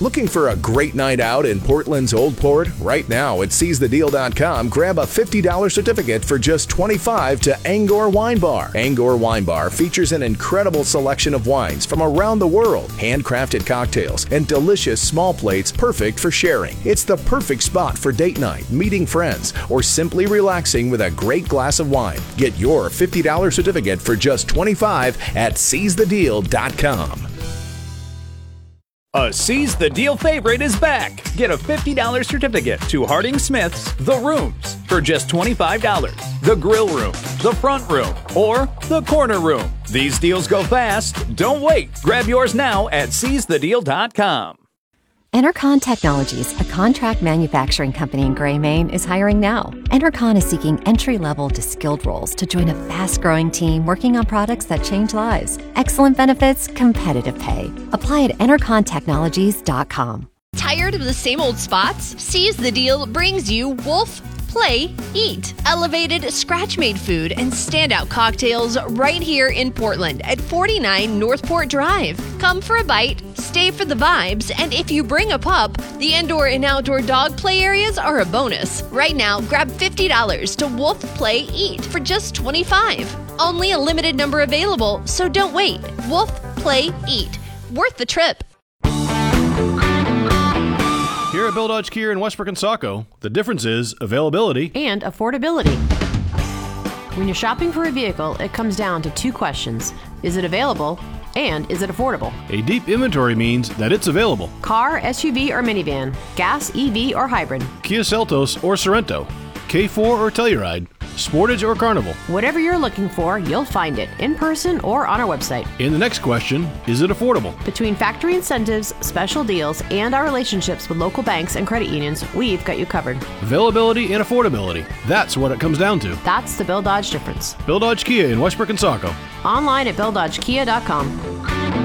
Looking for a great night out in Portland's Old Port? Right now at SeizeTheDeal.com, grab a $50 certificate for just $25 to Angor Wine Bar. Angor Wine Bar features an incredible selection of wines from around the world, handcrafted cocktails, and delicious small plates perfect for sharing. It's the perfect spot for date night, meeting friends, or simply relaxing with a great glass of wine. Get your $50 certificate for just $25 at SeizeTheDeal.com. A Seize the Deal favorite is back. Get a $50 certificate to Harding Smith's The Rooms for just $25. The grill room, the front room, or the corner room. These deals go fast. Don't wait. Grab yours now at SeizeTheDeal.com. Enercon Technologies, a contract manufacturing company in Gray, Maine, is hiring now. Enercon is seeking entry-level to skilled roles to join a fast-growing team working on products that change lives. Excellent benefits, competitive pay. Apply at EnerconTechnologies.com. Tired of the same old spots? Seize the Deal brings you Wolf Play, Eat. Elevated, scratch-made food and standout cocktails right here in Portland at 49 Northport Drive. Come for a bite, stay for the vibes, and if you bring a pup, the indoor and outdoor dog play areas are a bonus. Right now, grab $50 to Wolf Play, Eat for just $25. Only a limited number available, so don't wait. Wolf Play, Eat. Worth the trip. Here at Bill Dodge Kia in Westbrook and Saco, the difference is availability and affordability. When you're shopping for a vehicle, it comes down to two questions. Is it available? And is it affordable? A deep inventory means that it's available. Car, SUV, or minivan, gas, EV, or hybrid, Kia Seltos or Sorrento, K4 or Telluride, Sportage or Carnival. Whatever you're looking for, you'll find it in person or on our website. And the next question, is it affordable? Between factory incentives, special deals, and our relationships with local banks and credit unions, we've got you covered. Availability and affordability. That's what it comes down to. That's the Bill Dodge difference. Bill Dodge Kia in Westbrook and Saco. Online at BillDodgeKia.com.